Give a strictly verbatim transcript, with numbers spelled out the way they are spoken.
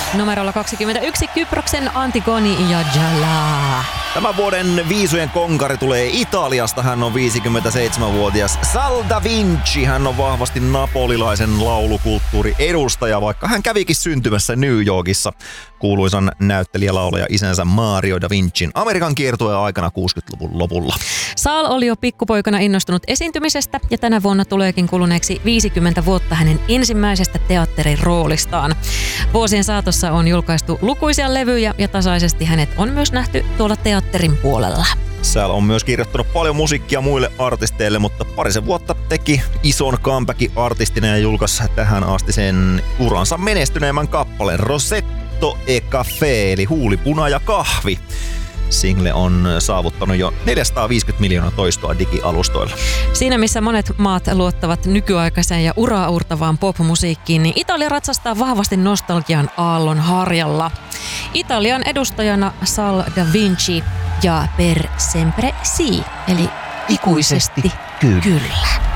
Numerolla kaksikymmentäyksi Kyproksen Antigoni ja Jala. Tämän vuoden viisujen konkari tulee Italiasta. Hän on viisikymmentäseitsemänvuotias Sal Da Vinci. Hän on vahvasti napolilaisen laulukulttuuri edustaja, vaikka hän kävikin syntymässä New Yorkissa kuuluisan näyttelijälaulaja isänsä Mario Da Vincin Amerikan kiertueen aikana kuusikymmentäluvun lopulla. Sal oli jo pikkupoikana innostunut esiintymisestä ja tänä vuonna tuleekin kuluneeksi viisikymmentä vuotta hänen ensimmäisestä teatterin roolistaan. Vuosien saatossa on julkaistu lukuisia levyjä ja tasaisesti hänet on myös nähty tuolla teatterin puolella. Sal on myös kirjoittanut paljon musiikkia muille artisteille, mutta parisen vuotta teki ison comebackin artistina ja julkaisi tähän asti sen uransa menestyneemmän kappaleen Rosetto e Caffè eli huulipuna ja kahvi. Single on saavuttanut jo neljäsataaviisikymmentä miljoonaa toistoa digialustoilla. Siinä missä monet maat luottavat nykyaikaiseen ja uraa uurtavaan popmusiikkiin, niin Italia ratsastaa vahvasti nostalgian aallon harjalla. Italian edustajana Sal Da Vinci ja Per Sempre Sì, eli ikuisesti kyllä. kyllä.